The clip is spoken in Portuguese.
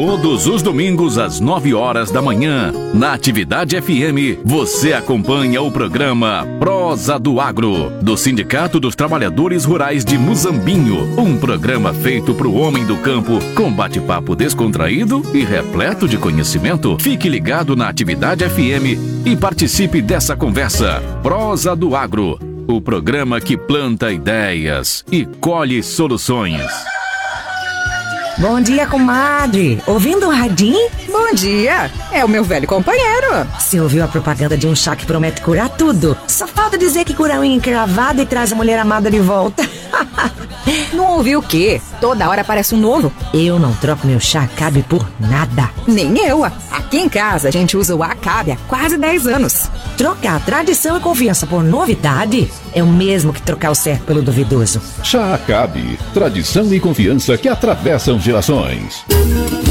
Todos os domingos às 9 horas da manhã, na Atividade FM, você acompanha o programa Prosa do Agro, do Sindicato dos Trabalhadores Rurais de Muzambinho. Um programa feito para o homem do campo, com bate-papo descontraído e repleto de conhecimento. Fique ligado na Atividade FM e participe dessa conversa. Prosa do Agro, o programa que planta ideias e colhe soluções. Bom dia, comadre. Ouvindo o radinho? Bom dia. É o meu velho companheiro. Você ouviu a propaganda de um chá que promete curar tudo? Só falta dizer que cura a unha encravada e traz a mulher amada de volta. Não ouviu o quê? Toda hora aparece um novo. Eu não troco meu chá Acabe por nada. Nem eu. Aqui em casa a gente usa o Acabe há quase 10 anos. Trocar tradição e confiança por novidade é o mesmo que trocar o certo pelo duvidoso. Chá Acabe, tradição e confiança que atravessam gerações.